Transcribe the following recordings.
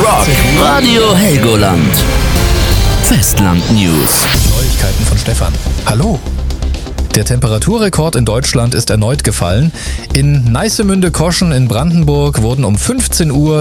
Rock Radio Helgoland. Festland News. Neuigkeiten von Stefan. Hallo. Der Temperaturrekord in Deutschland ist erneut gefallen. In Neissemünde-Koschen in Brandenburg wurden um 15 Uhr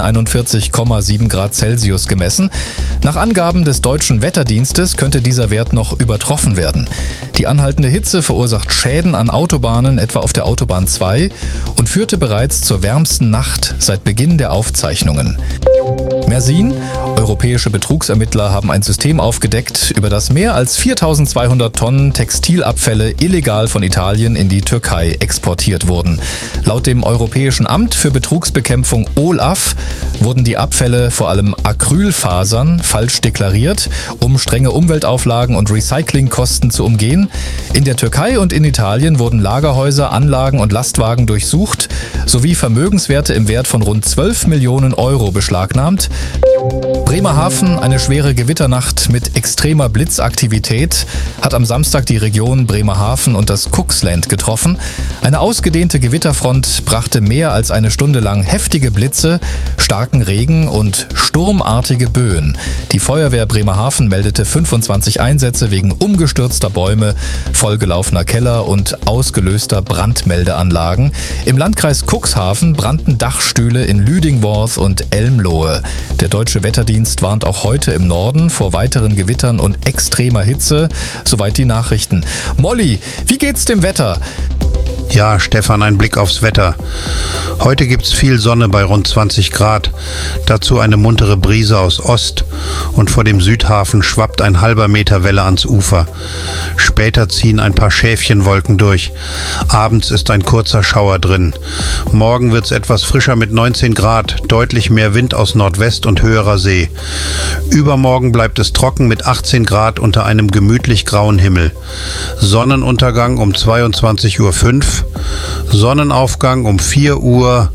41,7 Grad Celsius gemessen. Nach Angaben des Deutschen Wetterdienstes könnte dieser Wert noch übertroffen werden. Die anhaltende Hitze verursacht Schäden an Autobahnen, etwa auf der Autobahn 2, und führte bereits zur wärmsten Nacht seit Beginn der Aufzeichnungen. Mersin. Europäische Betrugsermittler haben ein System aufgedeckt, über das mehr als 4.200 Tonnen Textilabfälle illegal von Italien in die Türkei exportiert wurden. Laut dem Europäischen Amt für Betrugsbekämpfung OLAF wurden die Abfälle, vor allem Acrylfasern, falsch deklariert, um strenge Umweltauflagen und Recyclingkosten zu umgehen. In der Türkei und in Italien wurden Lagerhäuser, Anlagen und Lastwagen durchsucht, sowie Vermögenswerte im Wert von rund 12 Millionen Euro beschlagnahmt. Bremerhaven, eine schwere Gewitternacht mit extremer Blitzaktivität, hat am Samstag die Region Bremerhaven und das Cooksland getroffen. Eine ausgedehnte Gewitterfront brachte mehr als eine Stunde lang heftige Blitze, starken Regen und sturmartige Böen. Die Feuerwehr Bremerhaven meldete 25 Einsätze wegen umgestürzter Bäume, vollgelaufener Keller und ausgelöster Brandmeldeanlagen. Im Landkreis Cuxhaven brannten Dachstühle in Lüdingworth und Elmlohe. Der Deutsche Wetterdienst warnt auch heute im Norden vor weiteren Gewittern und extremer Hitze. Soweit die Nachrichten. Molly, wie geht's dem Wetter? Ja, Stefan, ein Blick aufs Wetter. Heute gibt's viel Sonne bei rund 20 Grad. Dazu eine muntere Brise aus Ost und vor dem Südhafen schwappt ein halber Meter Welle ans Ufer. Später ziehen ein paar Schäfchenwolken durch. Abends ist ein kurzer Schauer drin. Morgen wird's etwas frischer mit 19 Grad, deutlich mehr Wind aus Nordwest und höherer See. Übermorgen bleibt es trocken mit 18 Grad unter einem gemütlich grauen Himmel. Sonnenuntergang um 22:05 Uhr. Sonnenaufgang um 4:58 Uhr.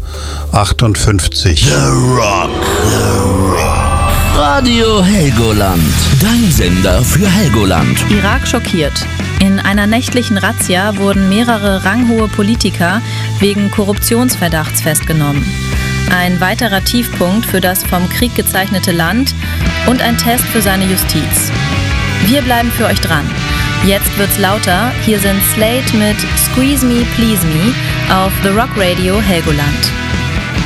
The Rock. Radio Helgoland. Dein Sender für Helgoland. Irak schockiert. In einer nächtlichen Razzia wurden mehrere ranghohe Politiker wegen Korruptionsverdachts festgenommen. Ein weiterer Tiefpunkt für das vom Krieg gezeichnete Land und ein Test für seine Justiz. Wir bleiben für euch dran. Jetzt wird's lauter. Hier sind Slate mit Squeeze Me, Please Me auf The Rock Radio Helgoland.